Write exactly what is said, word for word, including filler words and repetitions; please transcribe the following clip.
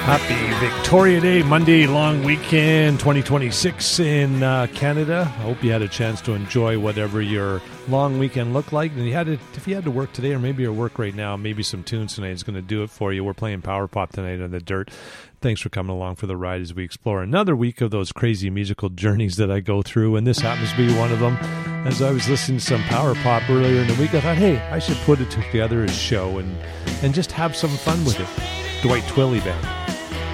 Happy Victoria Day, Monday, long weekend, twenty twenty-six in uh, Canada. I hope you had a chance to enjoy whatever your long weekend looked like. And you had to, if you had to work today, or maybe you're at work right now, maybe some tunes tonight is going to do it for you. We're playing Power Pop tonight on the Dirt. Thanks for coming along for the ride as we explore another week of those crazy musical journeys that I go through, and this happens to be one of them. As I was listening to some Power Pop earlier in the week, I thought, hey, I should put it together as a show and, and just have some fun with it. Dwight Twilley Band.